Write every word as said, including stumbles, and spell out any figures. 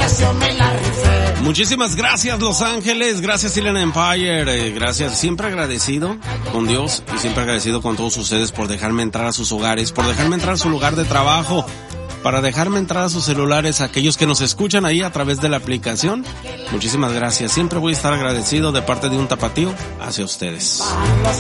precio me la rifé. Muchísimas gracias, Los Ángeles. Gracias, Silent Empire. Eh, gracias. Siempre agradecido con Dios y siempre agradecido con todos ustedes por dejarme entrar a sus hogares, por dejarme entrar a su lugar de trabajo, para dejarme entrar a sus celulares, a aquellos que nos escuchan ahí a través de la aplicación. Muchísimas gracias. Siempre voy a estar agradecido de parte de un tapatío hacia ustedes. Los